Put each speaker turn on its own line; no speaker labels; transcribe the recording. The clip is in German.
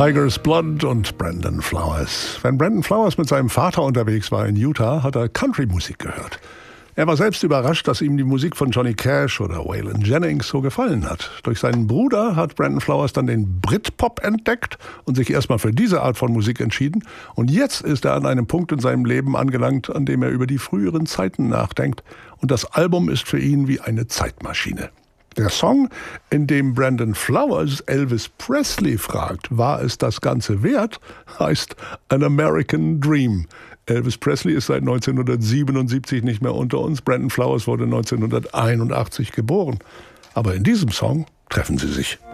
Tiger's Blood und Brandon Flowers. Wenn Brandon Flowers mit seinem Vater unterwegs war in Utah, hat er Country-Musik gehört. Er war selbst überrascht, dass ihm die Musik von Johnny Cash oder Waylon Jennings so gefallen hat. Durch seinen Bruder hat Brandon Flowers dann den Britpop entdeckt und sich erstmal für diese Art von Musik entschieden. Und jetzt ist er an einem Punkt in seinem Leben angelangt, an dem er über die früheren Zeiten nachdenkt. Und das Album ist für ihn wie eine Zeitmaschine. Der Song, in dem Brandon Flowers Elvis Presley fragt, war es das Ganze wert, heißt An American Dream. Elvis Presley ist seit 1977 nicht mehr unter uns. Brandon Flowers wurde 1981 geboren. Aber in diesem Song treffen sie sich.